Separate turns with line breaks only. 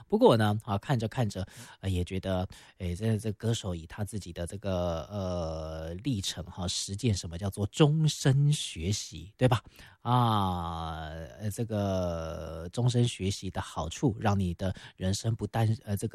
不过呢，看着看着，也觉得，这歌手以他自己的这个历程实践什么叫做终身学习，对吧？这个终身学习的好处，让你的人生不但这个